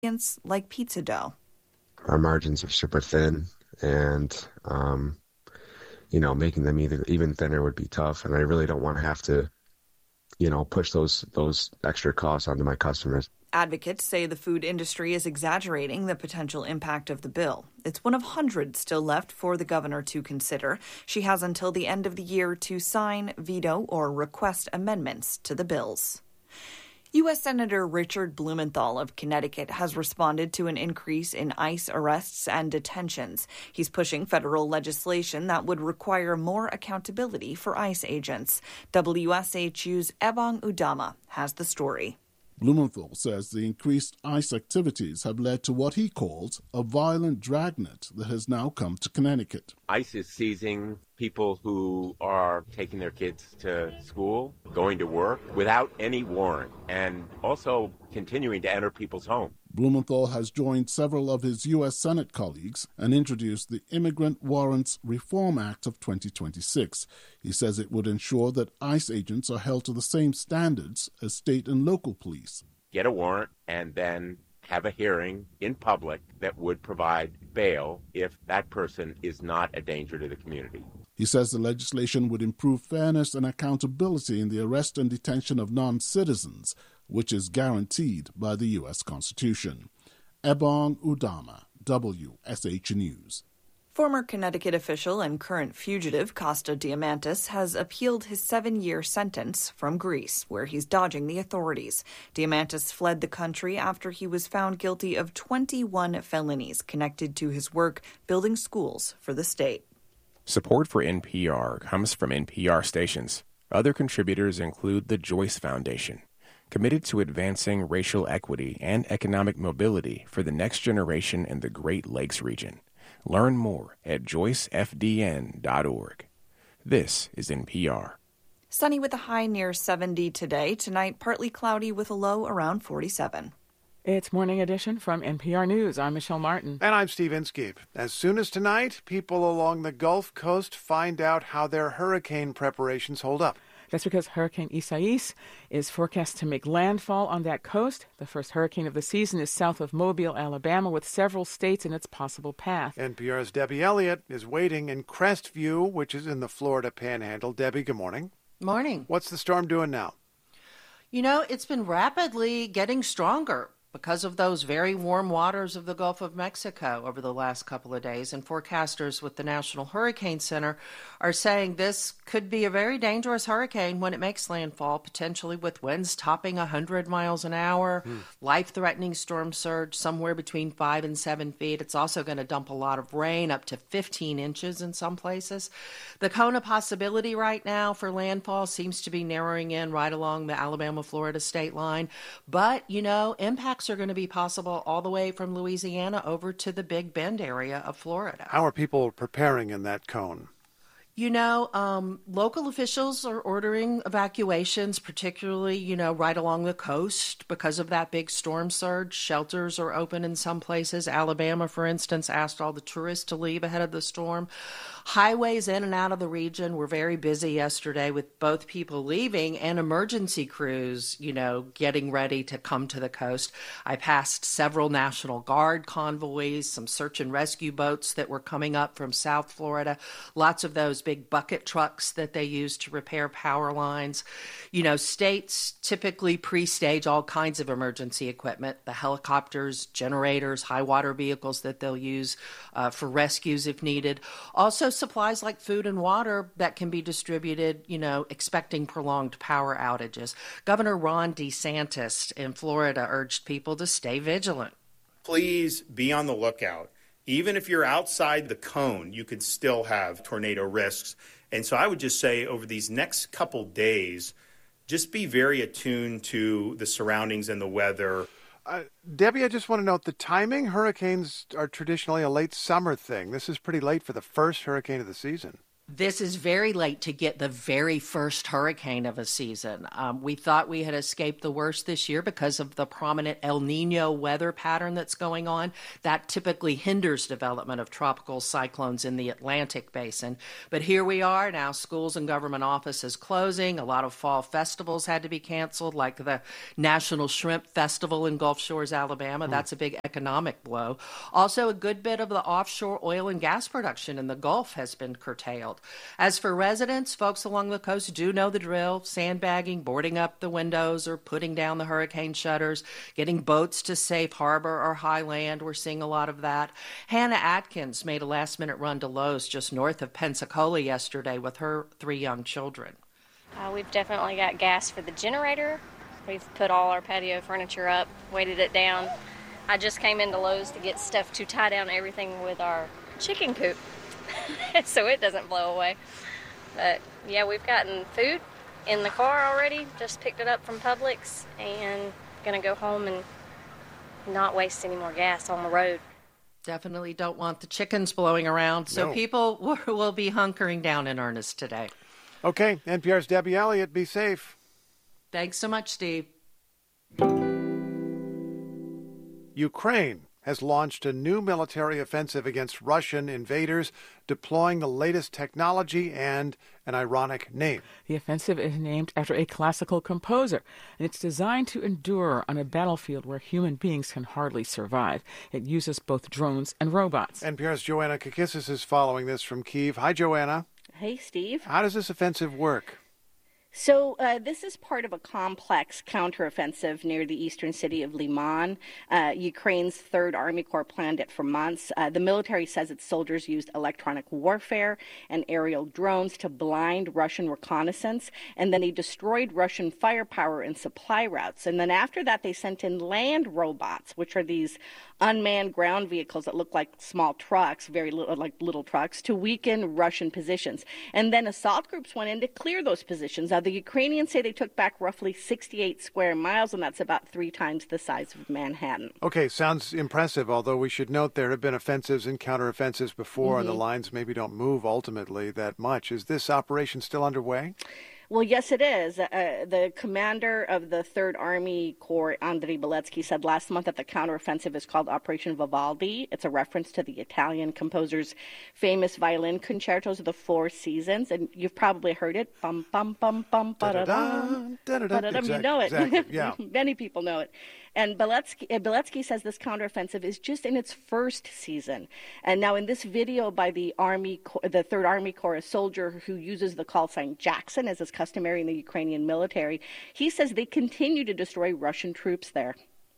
like pizza dough. Our margins are super thin, and making them even thinner would be tough. And I really don't want to have to, push those extra costs onto my customers. Advocates say the food industry is exaggerating the potential impact of the bill. It's one of hundreds still left for the governor to consider. She has until the end of the year to sign, veto, or request amendments to the bills. U.S. Senator Richard Blumenthal of Connecticut has responded to an increase in ICE arrests and detentions. He's pushing federal legislation that would require more accountability for ICE agents. WSHU's Ebong Udama has the story. Blumenthal says the increased ICE activities have led to what he calls a violent dragnet that has now come to Connecticut. ICE is seizing people who are taking their kids to school, going to work without any warrant, and also continuing to enter people's homes. Blumenthal has joined several of his U.S. Senate colleagues and introduced the Immigrant Warrants Reform Act of 2026. He says it would ensure that ICE agents are held to the same standards as state and local police. Get a warrant and then have a hearing in public that would provide bail if that person is not a danger to the community. He says the legislation would improve fairness and accountability in the arrest and detention of non-citizens, which is guaranteed by the U.S. Constitution. Ebong Udama, WSH News. Former Connecticut official and current fugitive Costa Diamantis has appealed his 7-year sentence from Greece, where he's dodging the authorities. Diamantis fled the country after he was found guilty of 21 felonies connected to his work building schools for the state. Support for NPR comes from NPR stations. Other contributors include the Joyce Foundation, committed to advancing racial equity and economic mobility for the next generation in the Great Lakes region. Learn more at joycefdn.org. This is NPR. Sunny with a high near 70 today. Tonight, partly cloudy with a low around 47. It's Morning Edition from NPR News. I'm Michelle Martin. And I'm Steve Inskeep. As soon as tonight, people along the Gulf Coast find out how their hurricane preparations hold up. That's because Hurricane Isaias is forecast to make landfall on that coast. The first hurricane of the season is south of Mobile, Alabama, with several states in its possible path. NPR's Debbie Elliott is waiting in Crestview, which is in the Florida Panhandle. Debbie, good morning. Morning. What's the storm doing now? You know, it's been rapidly getting stronger because of those very warm waters of the Gulf of Mexico over the last couple of days. And forecasters with the National Hurricane Center are saying this could be a very dangerous hurricane when it makes landfall, potentially with winds topping 100 miles an hour, life-threatening storm surge somewhere between 5 and 7 feet. It's also going to dump a lot of rain, up to 15 inches in some places. The Kona possibility right now for landfall seems to be narrowing in right along the Alabama-Florida state line. But, you know, impacts are going to be possible all the way from Louisiana over to the Big Bend area of Florida. How are people preparing in that cone? You know, local officials are ordering evacuations, particularly, you know, right along the coast because of that big storm surge. Shelters are open in some places. Alabama, for instance, asked all the tourists to leave ahead of the storm. Highways in and out of the region were very busy yesterday with both people leaving and emergency crews, you know, getting ready to come to the coast. I passed several National Guard convoys, some search and rescue boats that were coming up from South Florida, lots of those big bucket trucks that they use to repair power lines. You know, states typically pre-stage all kinds of emergency equipment, the helicopters, generators, high water vehicles that they'll use for rescues if needed. Also, supplies like food and water that can be distributed, you know, expecting prolonged power outages. Governor Ron DeSantis in Florida urged people to stay vigilant. Please be on the lookout. Even if you're outside the cone, you could still have tornado risks. And so I would just say over these next couple days, just be very attuned to the surroundings and the weather. Debbie, I just want to note the timing. Hurricanes are traditionally a late summer thing. This is pretty late for the first hurricane of the season. This is very late to get the very first hurricane of a season. We thought we had escaped the worst this year because of the prominent El Nino weather pattern that's going on. That typically hinders development of tropical cyclones in the Atlantic basin. But here we are now, schools and government offices closing. A lot of fall festivals had to be canceled, like the National Shrimp Festival in Gulf Shores, Alabama. That's a big economic blow. Also, a good bit of the offshore oil and gas production in the Gulf has been curtailed. As for residents, folks along the coast do know the drill: sandbagging, boarding up the windows, or putting down the hurricane shutters, getting boats to safe harbor or high land. We're seeing a lot of that. Hannah Atkins made a last-minute run to Lowe's just north of Pensacola yesterday with her 3 young children. We've definitely got gas for the generator. We've put all our patio furniture up, weighted it down. I just came into Lowe's to get stuff to tie down everything with our chicken coop so it doesn't blow away. But yeah, we've gotten food in the car already, just picked it up from Publix, and gonna go home and not waste any more gas on the road. Definitely don't want the chickens blowing around, so No. people will be hunkering down in earnest today. Okay, NPR's Debbie Elliott. Be safe. Thanks so much, Steve. Ukraine has launched a new military offensive against Russian invaders, deploying the latest technology and an ironic name. The offensive is named after a classical composer, and it's designed to endure on a battlefield where human beings can hardly survive. It uses both drones and robots. NPR's Joanna Kakissis is following this from Kyiv. Hi, Joanna. Hey, Steve. How does this offensive work? So this is part of a complex counteroffensive near the eastern city of Liman. Ukraine's Third Army Corps planned it for months. The military says its soldiers used electronic warfare and aerial drones to blind Russian reconnaissance, and then they destroyed Russian firepower and supply routes. And then after that, they sent in land robots, which are these unmanned ground vehicles that look like small trucks, very little, like little trucks, to weaken Russian positions. And then assault groups went in to clear those positions. The Ukrainians say they took back roughly 68 square miles, and that's about 3 times the size of Manhattan. Okay, sounds impressive, although we should note there have been offensives and counteroffensives before, and the lines maybe don't move ultimately that much. Is this operation still underway? Well, yes, it is. The commander of the Third Army Corps, Andriy Beletsky, said last month that the counteroffensive is called Operation Vivaldi. It's a reference to the Italian composer's famous violin concertos of the Four Seasons, and you've probably heard it. Bum, bum, bum, bum, ba-da-dum, ba-da-dum. You know it. Exactly. Yeah. Many people know it. And Beletsky says this counteroffensive is just in its first season. And now in this video by the Third Army Corps, a soldier who uses the call sign Jackson, as is customary in the Ukrainian military, he says they continue to destroy Russian troops there.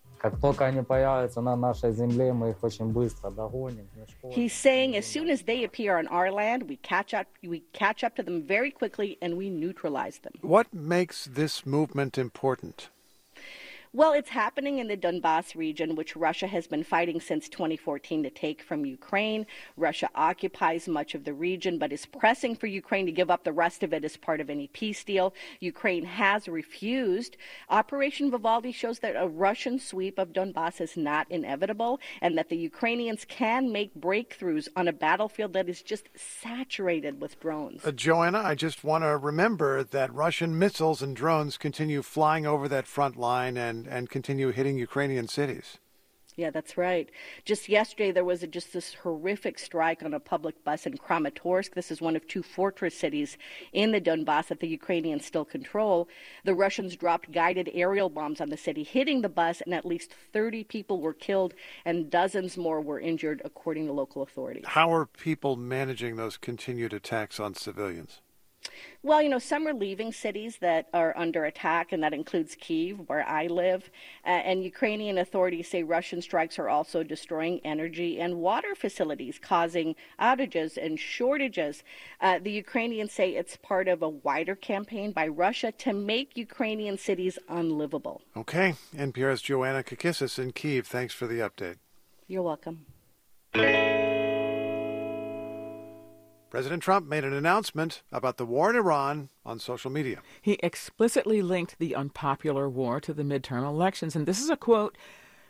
He's saying as soon as they appear on our land, we catch up to them very quickly and we neutralize them. What makes this movement important? Well, it's happening in the Donbas region, which Russia has been fighting since 2014 to take from Ukraine. Russia occupies much of the region, but is pressing for Ukraine to give up the rest of it as part of any peace deal. Ukraine has refused. Operation Vivaldi shows that a Russian sweep of Donbas is not inevitable, and that the Ukrainians can make breakthroughs on a battlefield that is just saturated with drones. Joanna, I just want to remember that Russian missiles and drones continue flying over that front line and continue hitting Ukrainian cities. Yeah, that's right. Just yesterday, there was just this horrific strike on a public bus in Kramatorsk. This is one of 2 fortress cities in the Donbas that the Ukrainians still control. The Russians dropped guided aerial bombs on the city, hitting the bus, and at least 30 people were killed and dozens more were injured, according to local authorities. How are people managing those continued attacks on civilians? Well, some are leaving cities that are under attack, and that includes Kyiv, where I live. And Ukrainian authorities say Russian strikes are also destroying energy and water facilities, causing outages and shortages. The Ukrainians say it's part of a wider campaign by Russia to make Ukrainian cities unlivable. Okay. NPR's Joanna Kakissis in Kyiv. Thanks for the update. You're welcome. President Trump made an announcement about the war in Iran on social media. He explicitly linked the unpopular war to the midterm elections, and this is a quote: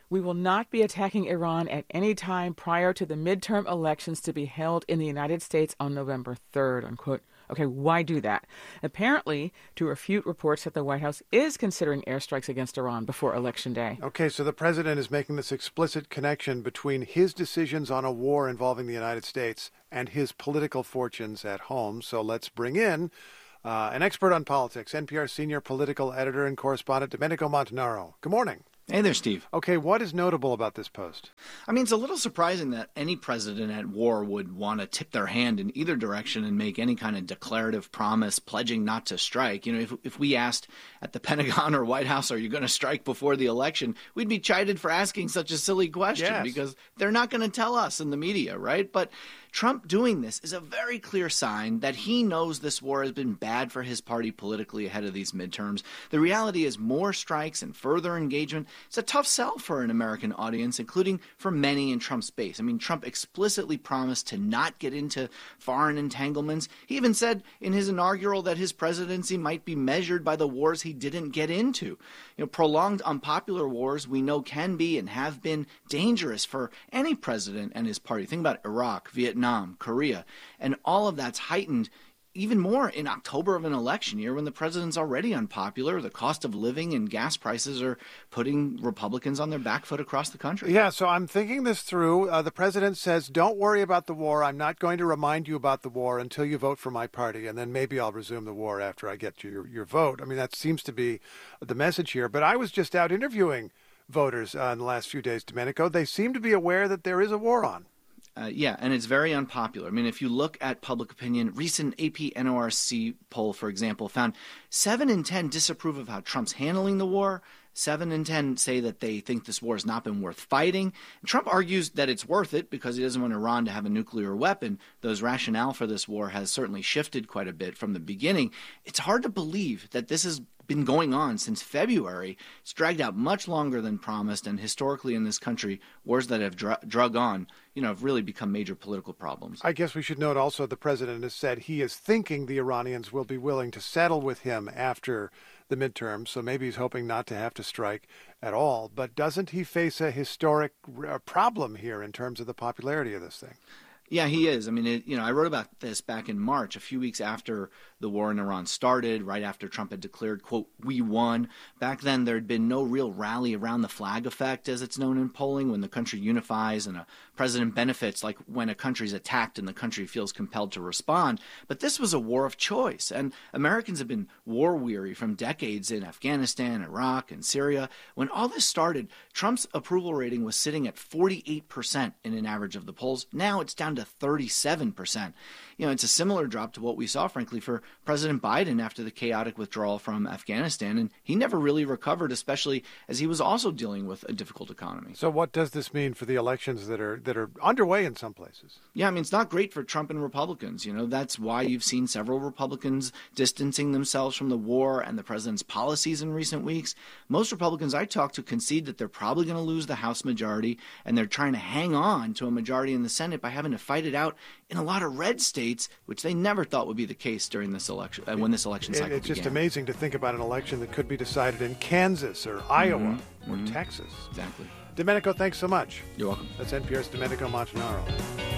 We will not be attacking Iran at any time prior to the midterm elections to be held in the United States on November 3rd, unquote. Okay, why do that? Apparently, to refute reports that the White House is considering airstrikes against Iran before Election Day. Okay, so the president is making this explicit connection between his decisions on a war involving the United States and his political fortunes at home. So let's bring in an expert on politics, NPR senior political editor and correspondent Domenico Montanaro. Good morning. Hey there, Steve. Okay, what is notable about this post? I mean, it's a little surprising that any president at war would want to tip their hand in either direction and make any kind of declarative promise pledging not to strike. You know, if we asked at the Pentagon or White House, are you going to strike before the election, we'd be chided for asking such a silly question because they're not going to tell us in the media, right? But Trump doing this is a very clear sign that he knows this war has been bad for his party politically ahead of these midterms. The reality is more strikes and further engagement. It's a tough sell for an American audience, including for many in Trump's base. I mean, Trump explicitly promised to not get into foreign entanglements. He even said in his inaugural that his presidency might be measured by the wars he didn't get into. You know, prolonged unpopular wars we know can be and have been dangerous for any president and his party. Think about Iraq, Vietnam, Korea, and all of that's heightened even more in October of an election year when the president's already unpopular. The cost of living and gas prices are putting Republicans on their back foot across the country. Yeah, so I'm thinking this through. The president says, don't worry about the war. I'm not going to remind you about the war until you vote for my party, and then maybe I'll resume the war after I get your vote. I mean, that seems to be the message here. But I was just out interviewing voters in the last few days, Domenico. They seem to be aware that there is a war on. Yeah, and it's very unpopular. I mean, if you look at public opinion, recent AP NORC poll, for example, found 7 in 10 disapprove of how Trump's handling the war. 7 in 10 say that they think this war has not been worth fighting. Trump argues that it's worth it because he doesn't want Iran to have a nuclear weapon. Though his rationale for this war has certainly shifted quite a bit from the beginning. It's hard to believe that this has been going on since February. It's dragged out much longer than promised, and historically in this country, wars that have drug on, have really become major political problems. I guess we should note also the president has said he is thinking the Iranians will be willing to settle with him after the midterms, so maybe he's hoping not to have to strike at all. But doesn't he face a historic problem here in terms of the popularity of this thing? Yeah, he is. I mean, I wrote about this back in March, a few weeks after the war in Iran started, right after Trump had declared, quote, we won. Back then, there had been no real rally around the flag effect, as it's known in polling, when the country unifies and a president benefits, like when a country's attacked and the country feels compelled to respond. But this was a war of choice, and Americans have been war-weary from decades in Afghanistan, Iraq, and Syria. When all this started, Trump's approval rating was sitting at 48% in an average of the polls. Now it's down to 37%. It's a similar drop to what we saw, frankly, for President Biden after the chaotic withdrawal from Afghanistan. And he never really recovered, especially as he was also dealing with a difficult economy. So what does this mean for the elections that are underway in some places? Yeah, I mean, it's not great for Trump and Republicans. That's why you've seen several Republicans distancing themselves from the war and the president's policies in recent weeks. Most Republicans I talked to concede that they're probably going to lose the House majority, and they're trying to hang on to a majority in the Senate by having to fight it out in a lot of red states, which they never thought would be the case during this election, when this election cycle began. It's just amazing to think about an election that could be decided in Kansas or Iowa or Texas. Exactly. Domenico, thanks so much. You're welcome. That's NPR's Domenico Montanaro.